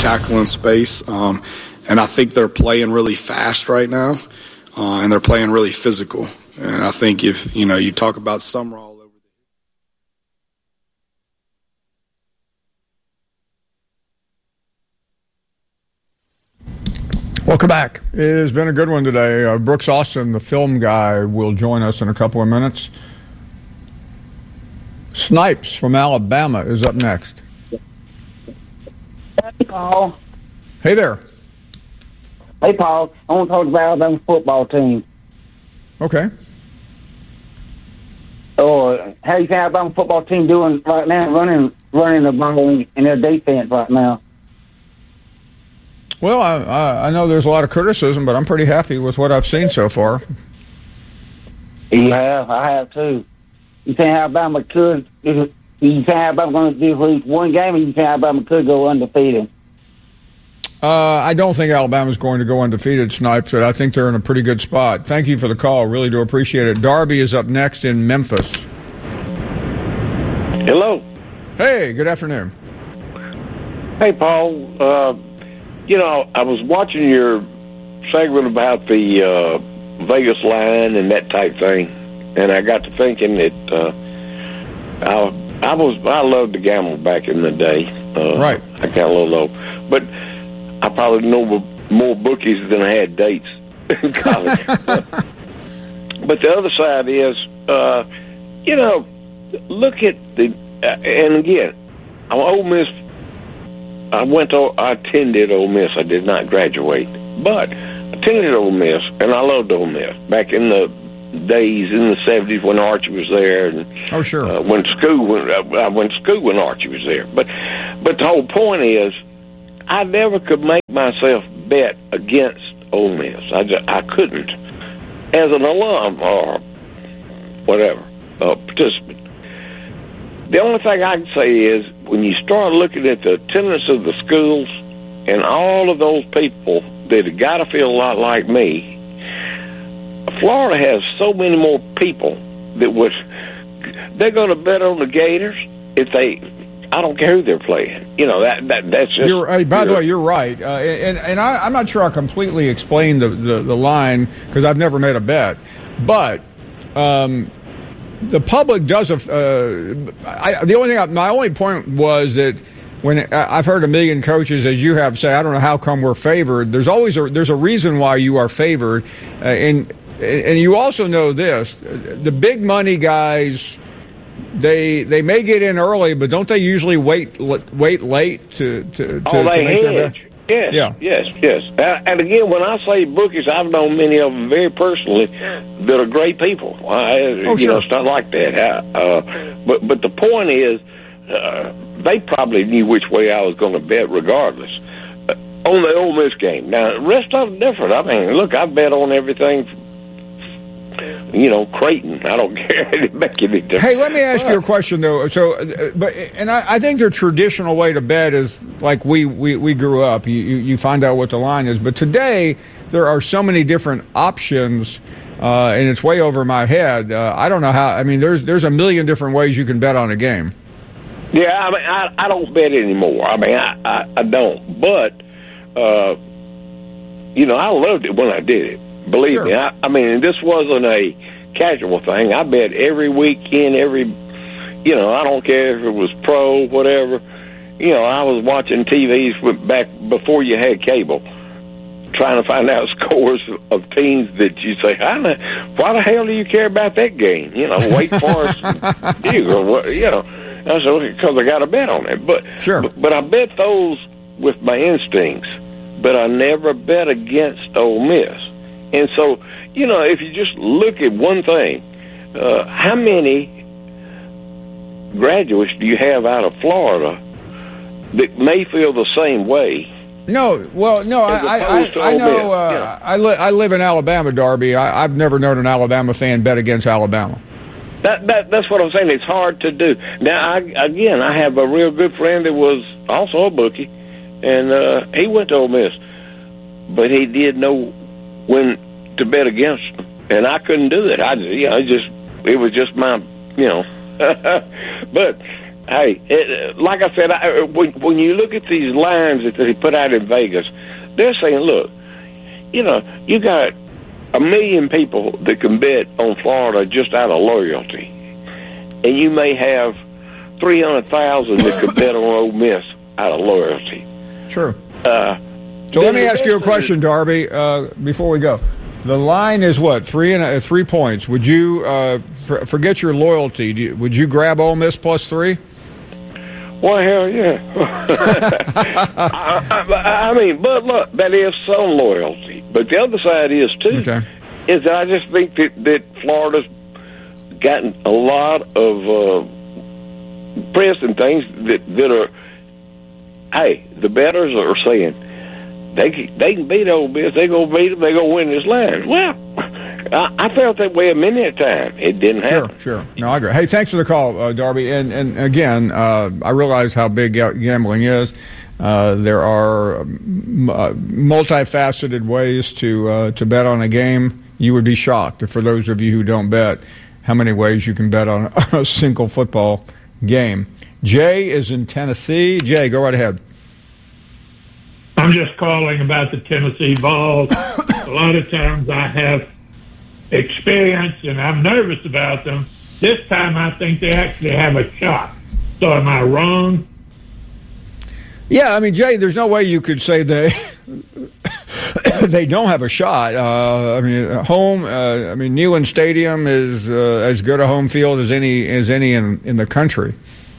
tackle in space. And I think they're playing really fast right now, and they're playing really physical. And I think if, you talk about Sumrall. Welcome back. It has been a good one today. Brooks Austin, the film guy, will join us in a couple of minutes. Snipes from Alabama is up next. Hey, Paul. Hey there. Hey, Paul. I want to talk about Alabama football team. Okay. How you think Alabama football team doing right now, running the ball in their defense right now? Well, I know there's a lot of criticism, but I'm pretty happy with what I've seen so far. Yeah, I have too. You think Alabama could? You think Alabama going to do at least one game, or you think Alabama could go undefeated? I don't think Alabama's going to go undefeated, Snipes, but I think they're in a pretty good spot. Thank you for the call. Really do appreciate it. Darby is up next in Memphis. Hello. Hey, good afternoon. Hey, Paul. I was watching your segment about the Vegas line and that type thing, and I got to thinking that I loved to gamble back in the day. Right. I got a little old, but I probably know more bookies than I had dates in college. But the other side is, look at and again, I'm Ole Miss. I attended Ole Miss. I did not graduate, but I attended Ole Miss, and I loved Ole Miss back in the days in the 70s when Archie was there. And, oh, sure. I went to school when Archie was there. But the whole point is, I never could make myself bet against Ole Miss. I couldn't, as an alum or whatever participant. The only thing I can say is, when you start looking at the attendance of the schools and all of those people that have got to feel a lot like me, Florida has so many more people that they're going to bet on the Gators if I don't care who they're playing. That's just. By the way, you're right, and I'm not sure I completely explained the line because I've never made a bet, but. The public does. My only point was that when I've heard a million coaches, as you have, say, I don't know how come we're favored. There's a reason why you are favored, and you also know this: the big money guys, they may get in early, but don't they usually wait late to make their bet? Yes, yeah. Yes. And again, when I say bookies, I've known many of them very personally that are great people. Sure. It's not like that. But the point is, they probably knew which way I was going to bet regardless. On the Ole Miss game. Now, the rest of them different. I mean, look, I bet on everything. Creighton. I don't care. It didn't make any difference. Hey, let me ask you a question, though. So, I think the traditional way to bet is like we grew up. You find out what the line is. But today, there are so many different options, and it's way over my head. I don't know how. I mean, there's a million different ways you can bet on a game. Yeah, I mean, I don't bet anymore. I mean, I don't. But, I loved it when I did it. Believe sure. me, I mean, this wasn't a casual thing. I bet every weekend, I don't care if it was pro, whatever. I was watching TVs back before you had cable, trying to find out scores of teams that you say, why the hell do you care about that game? Wake Forest, I said, because I got a bet on it. But, sure. But I bet those with my instincts, but I never bet against Ole Miss. And so, if you just look at one thing, how many graduates do you have out of Florida that may feel the same way? No, well, no, I know. I live in Alabama, Darby. I've never known an Alabama fan bet against Alabama. That's what I'm saying. It's hard to do. Now, I have a real good friend that was also a bookie, and he went to Ole Miss, but he did know when to bet against them, and I couldn't do it. It was just my, but like I said, when you look at these lines that they put out in Vegas, they're saying, look, you got 1 million people that can bet on Florida just out of loyalty, and you may have 300,000 that could bet on Ole Miss out of loyalty. Sure. So let me ask you a question, Darby, before we go. The line is what, 3 points? Would you forget your loyalty? Would you grab Ole Miss plus 3? Well, hell yeah. I mean, but look, that is some loyalty. But the other side is, too, is that I just think that Florida's gotten a lot of press and things that are, hey, the bettors are saying, they can beat Ole Miss. They're going to beat them. They're going to win this line. Well, I felt that way a many a time. It didn't happen. Sure. No, I agree. Hey, thanks for the call, Darby. And again, I realize how big gambling is. There are multifaceted ways to bet on a game. You would be shocked, for those of you who don't bet, how many ways you can bet on a single football game. Jay is in Tennessee. Jay, go right ahead. I'm just calling about the Tennessee Vols. A lot of times I have experience and I'm nervous about them. This time I think they actually have a shot. So am I wrong? Yeah, I mean, Jay, there's no way you could say they don't have a shot. I mean, home. I mean, Neyland Stadium is as good a home field as any in the country.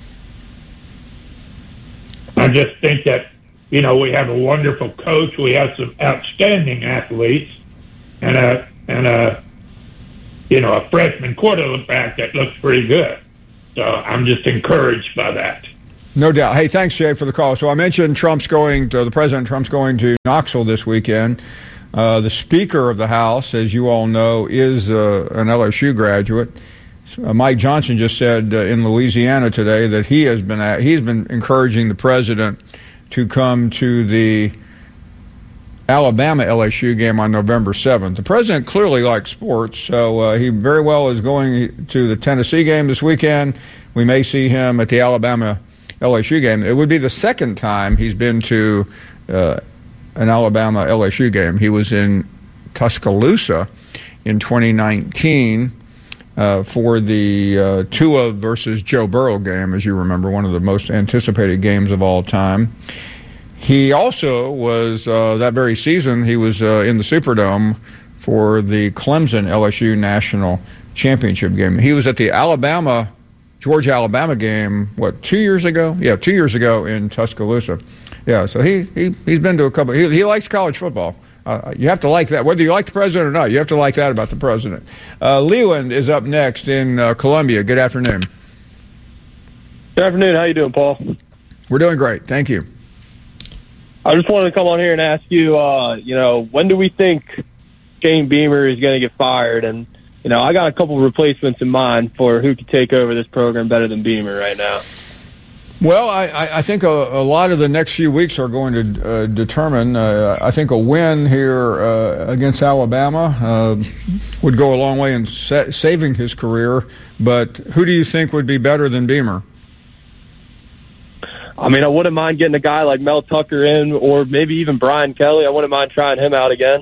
I just think that we have a wonderful coach. We have some outstanding athletes, and a freshman quarterback that looks pretty good. So I'm just encouraged by that. No doubt. Hey, thanks, Jay, for the call. So I mentioned the President Trump's going to Knoxville this weekend. The Speaker of the House, as you all know, is an LSU graduate. Mike Johnson just said in Louisiana today that he's been encouraging the president to come to the Alabama LSU game on November 7th. The president clearly likes sports, so he very well is going to the Tennessee game this weekend. We may see him at the Alabama LSU game. It would be the second time he's been to an Alabama LSU game. He was in Tuscaloosa in 2019 for the Tua versus Joe Burrow game, as you remember, one of the most anticipated games of all time. He also was, that very season, he was in the Superdome for the Clemson-LSU National Championship game. He was at the Georgia-Alabama game, 2 years ago? Yeah, 2 years ago in Tuscaloosa. Yeah, so he's been to a couple. He likes college football. You have to like that. Whether you like the president or not, you have to like that about the president. Leland is up next in Columbia. Good afternoon. Good afternoon. How you doing, Paul? We're doing great. Thank you. I just wanted to come on here and ask you, when do we think Shane Beamer is going to get fired? And, I got a couple of replacements in mind for who could take over this program better than Beamer right now. Well, I think a lot of the next few weeks are going to determine. I think a win here against Alabama would go a long way in saving his career. But who do you think would be better than Beamer? I mean, I wouldn't mind getting a guy like Mel Tucker in, or maybe even Brian Kelly. I wouldn't mind trying him out again.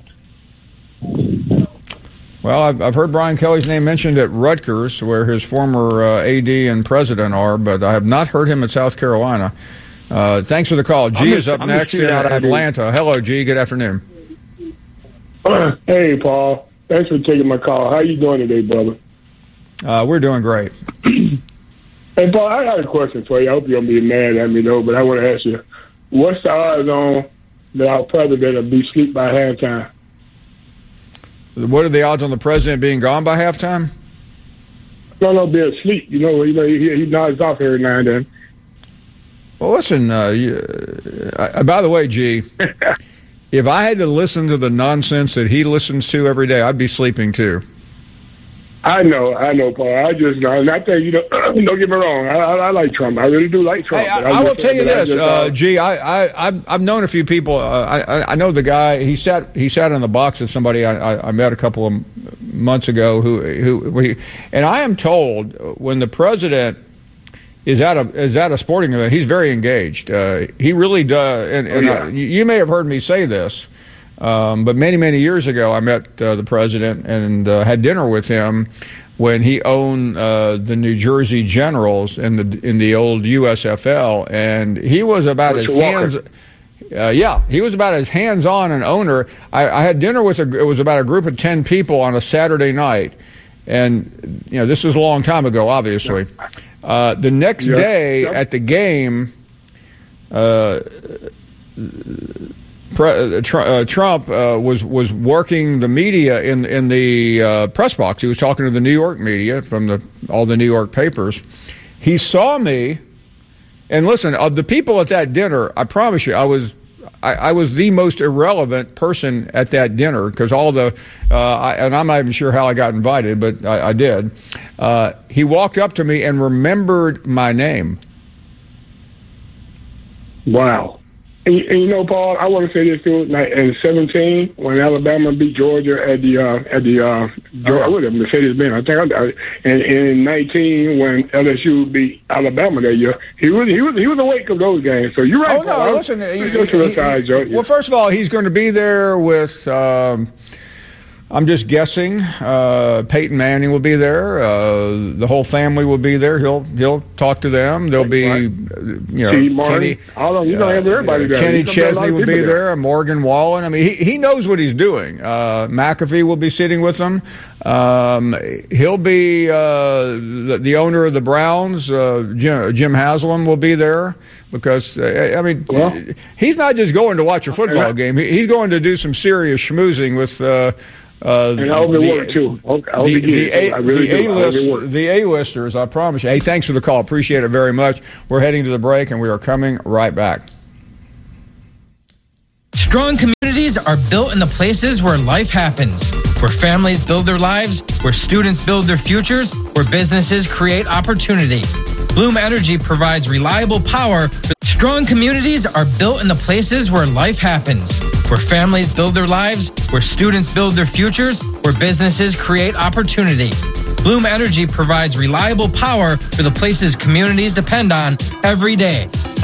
Well, I've heard Brian Kelly's name mentioned at Rutgers, where his former AD and president are, but I have not heard him at South Carolina. Thanks for the call. G is up next in Atlanta. Hello, G. Good afternoon. Hey, Paul. Thanks for taking my call. How you doing today, brother? We're doing great. Hey, Paul, I got a question for you. I hope you don't be mad at me, though, but I want to ask you, what's the odds on that our president will be asleep by halftime? What are the odds on the president being gone by halftime? No, be asleep. He nods off every now and then. Well, listen, by the way, G, if I had to listen to the nonsense that he listens to every day, I'd be sleeping too. I know, Paul. I think, don't get me wrong. I like Trump. I really do like Trump. Hey, I will tell you this, G. I've known a few people. I know the guy. He sat in the box of somebody I met a couple of months ago. And I am told when the president is at a sporting event, he's very engaged. He really does. And you may have heard me say this, but many years ago, I met the president and had dinner with him when he owned the New Jersey Generals in the old USFL, and he was about as he was about as hands-on an owner. I had dinner with it was about a group of 10 people on a Saturday night, and this was a long time ago, obviously. The next day at the game, Trump was working the media in the press box. He was talking to the New York media from all the New York papers. He saw me, and listen, of the people at that dinner, I promise you, I was the most irrelevant person at that dinner because and I'm not even sure how I got invited, but I did. He walked up to me and remembered my name. Wow. And Paul, I want to say this too. Like in 2017, when Alabama beat Georgia at the Mercedes-Benz, I think. And in 2019, when LSU beat Alabama that year, he was awake of those games. So you're right. Oh no, Paul. Listen. Well, first of all, he's going to be there with. I'm just guessing. Peyton Manning will be there. The whole family will be there. He'll talk to them. There'll be, Kenny. Everybody there. Kenny Chesney will be there. Morgan Wallen. I mean, he knows what he's doing. McAfee will be sitting with them. He'll be the owner of the Browns. Jim Haslam will be there because he's not just going to watch a football game. He's going to do some serious schmoozing with. And I hope it works too. The A-listers, I promise you. Hey, thanks for the call. Appreciate it very much. We're heading to the break, and we are coming right back. Strong communities are built in the places where life happens, where families build their lives, where students build their futures, where businesses create opportunity. Bloom Energy provides reliable power. Strong communities are built in the places where life happens, where families build their lives, where students build their futures, where businesses create opportunity. Bloom Energy provides reliable power for the places communities depend on every day.